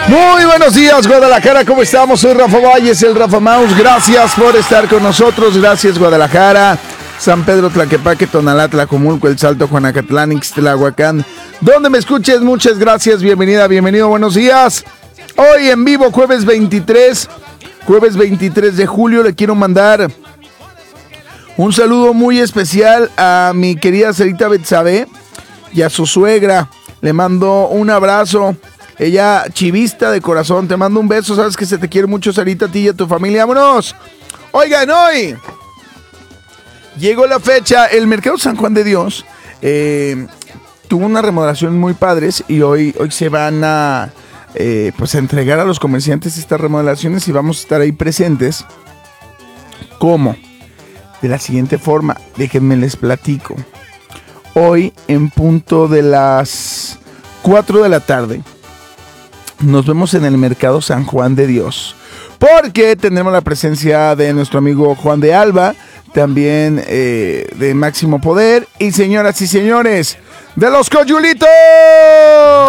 Muy buenos días, Guadalajara, ¿cómo estamos? Soy Rafa Valles, el Rafa Mouse. Gracias por estar con nosotros. Gracias, Guadalajara, San Pedro, Tlaquepaque, Tonalá, Tlajomulco, El Salto, Juanacatlán, Ixtlahuacán. Donde me escuches, muchas gracias. Bienvenida, bienvenido, buenos días. Hoy en vivo, jueves 23 de julio, le quiero mandar un saludo muy especial a mi querida Sarita Betsabe y a su suegra. Le mando un abrazo. Ella, chivista de corazón, te mando un beso. Sabes que se te quiere mucho, Sarita, a ti y a tu familia. ¡Vámonos! Oigan, hoy llegó la fecha. El Mercado San Juan de Dios tuvo una remodelación muy padres y hoy se van a entregar a los comerciantes estas remodelaciones y vamos a estar ahí presentes. ¿Cómo? De la siguiente forma, déjenme les platico. Hoy, en punto de las 4 de la tarde, nos vemos en el Mercado San Juan de Dios, porque tendremos la presencia de nuestro amigo Juan de Alba, también de Máximo Poder, y señoras y señores, de los Coyulitos.